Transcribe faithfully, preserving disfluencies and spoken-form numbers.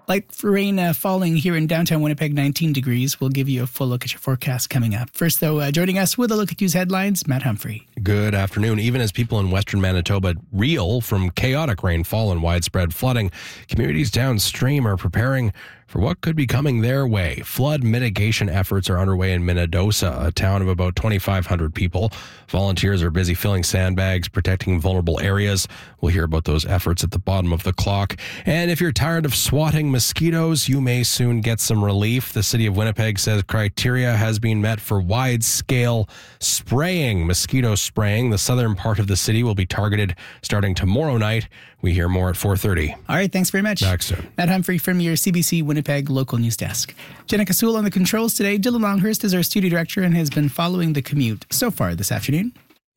Light rain uh, falling here in downtown Winnipeg, nineteen degrees. We'll give you a full look at your forecast coming up. First, though, uh, joining us with a look at news headlines, Matt Humphrey. Good afternoon. Even as people in western Manitoba reel from chaotic rainfall and widespread flooding, communities downstream are preparing for what could be coming their way. Flood mitigation efforts are underway in Minnedosa, a town of about twenty-five hundred people. Volunteers are busy filling sandbags, protecting vulnerable areas. We'll hear about those efforts at the bottom of the clock. And if you're tired of swatting mosquitoes, you may soon get some relief. The city of Winnipeg says criteria has been met for wide-scale spraying, mosquito spraying. The southern part of the city will be targeted starting tomorrow night. We hear more at four thirty. All right, thanks very much. Back soon. Matt Humphrey from your C B C Winnipeg local news desk. Jenna Kasul on the controls today. Dylan Longhurst is our studio director and has been following the commute so far this afternoon.